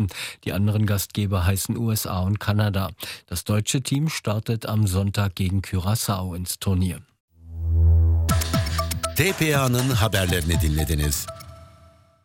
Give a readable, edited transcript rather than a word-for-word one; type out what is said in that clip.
Die anderen Gastgeber heißen USA und Kanada. Das deutsche Team startet am Sonntag gegen Curaçao ins Turnier. TPA'nın haberlerini dinlediniz.